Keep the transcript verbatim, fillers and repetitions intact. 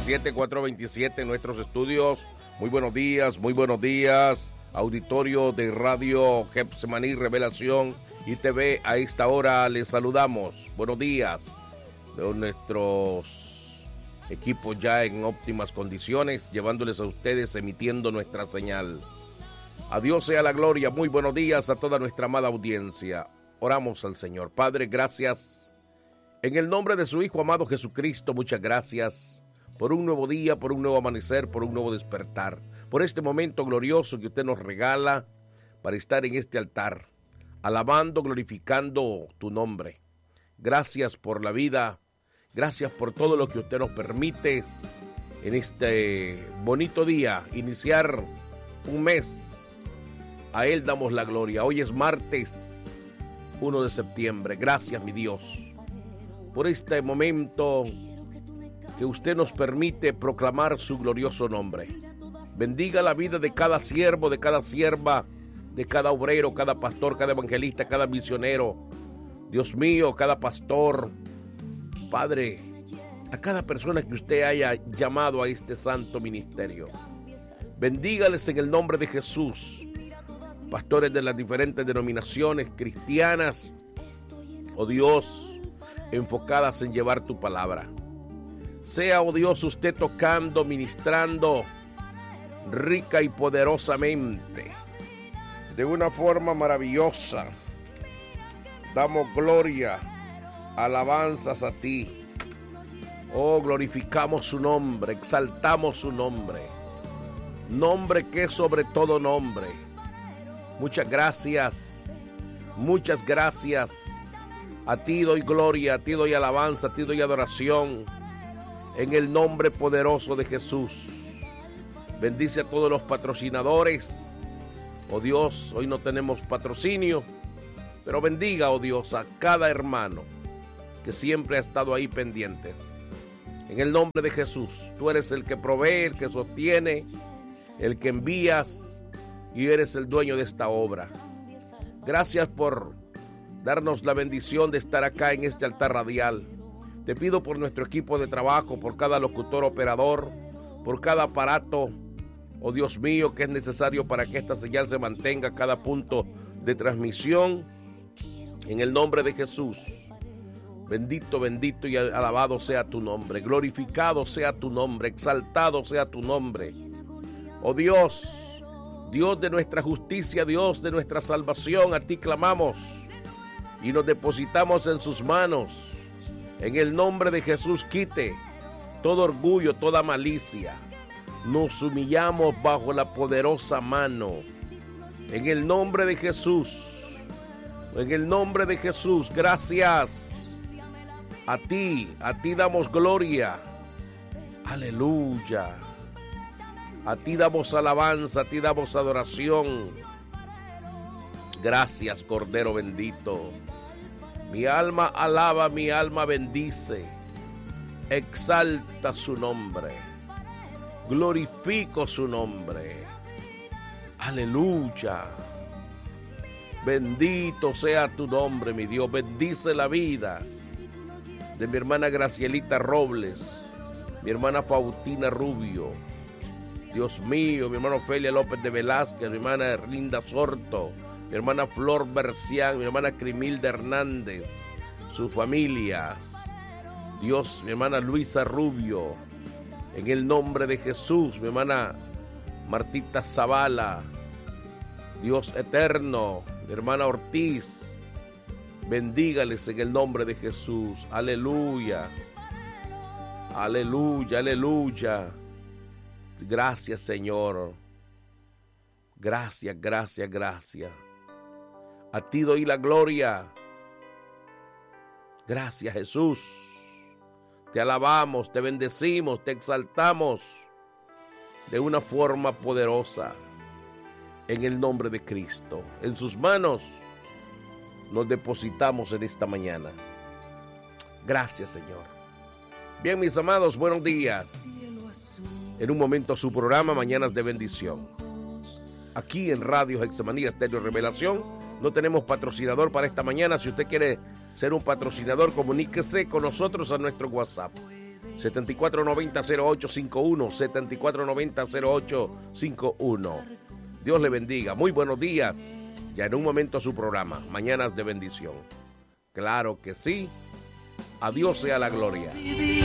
veintisiete, cuatro veintisiete en nuestros estudios. Muy buenos días, muy buenos días. Auditorio de Radio Getsemaní Revelación y T V. A esta hora les saludamos. Buenos días. De nuestros equipos ya en óptimas condiciones, llevándoles a ustedes, emitiendo nuestra señal. A Dios sea la gloria. Muy buenos días a toda nuestra amada audiencia. Oramos al Señor. Padre, gracias. En el nombre de su Hijo amado Jesucristo, muchas gracias por un nuevo día, por un nuevo amanecer, por un nuevo despertar, por este momento glorioso que usted nos regala para estar en este altar, alabando, glorificando tu nombre. Gracias por la vida, gracias por todo lo que usted nos permite en este bonito día, iniciar un mes. A Él damos la gloria. Hoy es martes primero de septiembre. Gracias, mi Dios, por este momento que usted nos permite proclamar su glorioso nombre. Bendiga la vida de cada siervo, de cada sierva, de cada obrero, cada pastor, cada evangelista, cada misionero. Dios mío, cada pastor, Padre, a cada persona que usted haya llamado a este santo ministerio. Bendígales en el nombre de Jesús. Pastores de las diferentes denominaciones cristianas, oh Dios, enfocadas en llevar tu palabra. Sea, oh Dios, usted tocando, ministrando rica y poderosamente, de una forma maravillosa. Damos gloria, alabanzas a ti. Oh, glorificamos su nombre, exaltamos su nombre, nombre que es sobre todo nombre. Muchas gracias, muchas gracias. A ti doy gloria, a ti doy alabanza, a ti doy adoración, en el nombre poderoso de Jesús. Bendice a todos los patrocinadores. Oh Dios, hoy no tenemos patrocinio, pero bendiga, oh Dios, a cada hermano que siempre ha estado ahí pendientes. En el nombre de Jesús, tú eres el que provee, el que sostiene, el que envías, y eres el dueño de esta obra. Gracias por darnos la bendición de estar acá en este altar radial. Te pido por nuestro equipo de trabajo, por cada locutor operador, por cada aparato, oh Dios mío, que es necesario para que esta señal se mantenga a cada punto de transmisión. En el nombre de Jesús, bendito, bendito y alabado sea tu nombre, glorificado sea tu nombre, exaltado sea tu nombre. Oh Dios, Dios de nuestra justicia, Dios de nuestra salvación, a ti clamamos y nos depositamos en sus manos. En el nombre de Jesús, quite todo orgullo, toda malicia. Nos humillamos bajo la poderosa mano. En el nombre de Jesús, en el nombre de Jesús, gracias. A ti, a ti damos gloria. Aleluya. A ti damos alabanza, a ti damos adoración. Gracias, Cordero bendito. Mi alma alaba, mi alma bendice. Exalta su nombre. Glorifico su nombre. Aleluya. Bendito sea tu nombre, mi Dios. Bendice la vida de mi hermana Gracielita Robles, mi hermana Faustina Rubio. Dios mío, mi hermano Felia López de Velázquez, mi hermana Erlinda Sorto, mi hermana Flor Bercián, mi hermana Crimilda Hernández, sus familias. Dios, mi hermana Luisa Rubio, en el nombre de Jesús, mi hermana Martita Zavala, Dios eterno, mi hermana Ortiz, bendígales en el nombre de Jesús. Aleluya, aleluya, aleluya. Gracias, Señor. Gracias, gracias, gracias. A ti doy la gloria. Gracias, Jesús. Te alabamos, te bendecimos, te exaltamos de una forma poderosa. En el nombre de Cristo. En sus manos nos depositamos en esta mañana. Gracias, Señor. Bien, mis amados, buenos días. En un momento su programa Mañanas de Bendición. Aquí en Radio Getsemaní Estéreo Revelación. No tenemos patrocinador para esta mañana. Si usted quiere ser un patrocinador, comuníquese con nosotros a nuestro WhatsApp. setenta y cuatro noventa cero ocho cincuenta y uno, setenta y cuatro noventa cero ocho cincuenta y uno. Dios le bendiga. Muy buenos días. Ya en un momento su programa, Mañanas de Bendición. Claro que sí. A Dios sea la gloria.